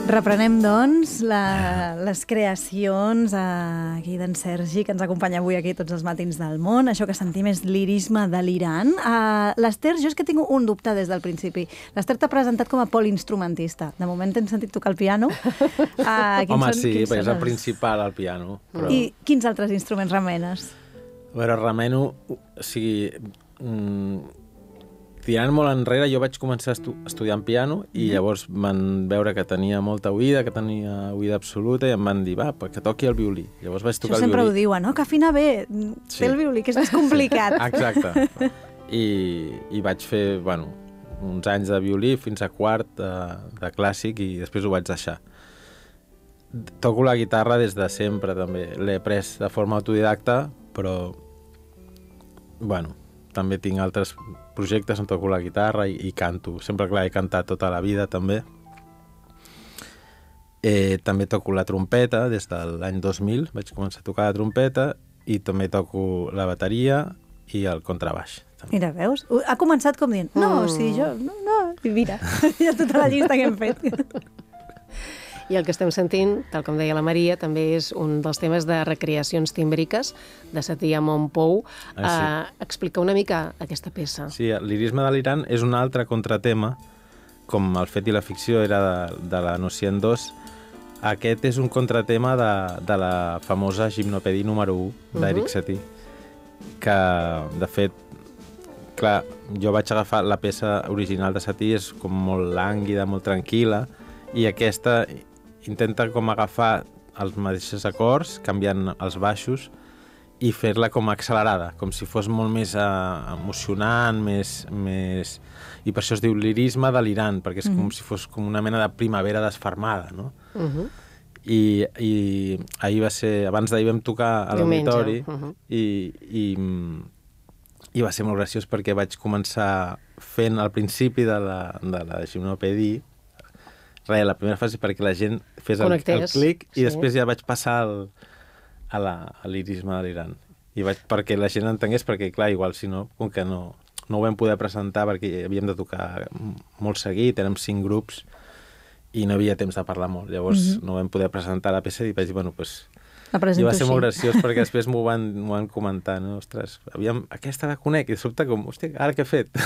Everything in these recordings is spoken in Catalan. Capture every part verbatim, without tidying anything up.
Reprenem, doncs, la, les creacions eh, aquí d'en Sergi, que ens acompanya avui aquí tots els matins del món. Això que sentim és lirisme delirant. Uh, L'Ester, jo és que tinc un dubte des del principi. L'Ester t'ha presentat com a polinstrumentista. De moment t'hem sentit tocar el piano. Uh, Home, són, sí, perquè és el principal, el piano. Però... I quins altres instruments remenes? A veure, remeno... O sigui... Mm, tirant molt enrere, jo vaig començar a estu estudiant piano i llavors van veure que tenia molta oïda, que tenia oïda absoluta i em van dir, va, que toqui el violí. Llavors vaig tocar el violí. Això sempre ho diuen, no? Que afina bé, sí. Té el violí, que és més complicat. Exacte. I, I vaig fer, bueno, uns anys de violí fins a quart de, de clàssic i després ho vaig deixar. Toco la guitarra des de sempre, també. L'he après de forma autodidacta, però, bueno, també tinc altres projectes on toco la guitarra i, i canto. Sempre, clar, he cantat tota la vida, també. Eh, també toco la trompeta des de l'any dos mil. Vaig començar a tocar la trompeta i també toco la bateria i el contrabaix. També. Mira, veus? Ha començat com dient, no, mm. sí, jo, no, no. I mira, ja tota la llista que hem fet. I el que estem sentint, tal com deia la Maria, també és un dels temes de recreacions tímbriques de Satia Montpou. Ah, sí. uh, explica una mica aquesta peça. Sí, l'irisme delirant és un altre contratema, com el fet i la ficció era de, de la Nocien dos. Aquest és un contratema de, de la famosa Gimnopédie número u d'Eric uh-huh. Satie, que, de fet, clar, jo vaig agafar la peça original de Satie, és com molt lànguida, molt tranquil·la, i aquesta intenta com agafar els mateixos acords, canviant els baixos, i fer-la com accelerada, com si fos molt més uh, emocionant, més, més... I per això es diu lirisme delirant, perquè és uh-huh. com si fos com una mena de primavera desfermada, no? Uh-huh. I, i ahir va ser... Abans d'ahir vam tocar a l'auditori uh-huh. i, i, i va ser molt graciós perquè vaig començar fent al principi de la, de la Gimnopédie res, la primera fase perquè la gent fes el, el clic i sí. després ja vaig passar al, a l'irisme delirant. I vaig, perquè la gent entengués, perquè clar, igual si no, com que no, no ho vam poder presentar perquè havíem de tocar molt seguit, érem cinc grups i no havia temps de parlar molt. Llavors mm-hmm. no vam poder presentar la peça i vaig dir, bueno, doncs... I va ser així. Molt graciós perquè després m'ho van, van comentar, no? Ostres, aviam, aquesta la conec i de sobte com, hòstia, ara què he fet?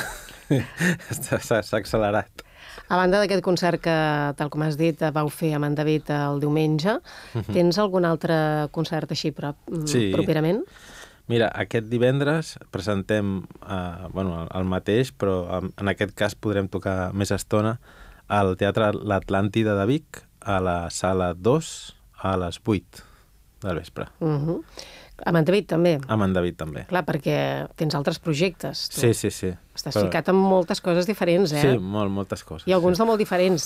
S'ha accelerat. A banda d'aquest concert que, tal com has dit, vau fer amb en David el diumenge, uh-huh. tens algun altre concert així prop, sí. properament? Mira, aquest divendres presentem uh, bueno, el mateix, però en aquest cas podrem tocar més estona al Teatre L'Atlàntida de Vic, a la sala dos, a les vuit del vespre. Uh-huh. Amb en David també? Amb en David també. Clar, perquè tens altres projectes. Tu. Sí, sí, sí. Estàs Però... ficat en moltes coses diferents, eh? Sí, molt, moltes coses. I alguns sí. de molt diferents.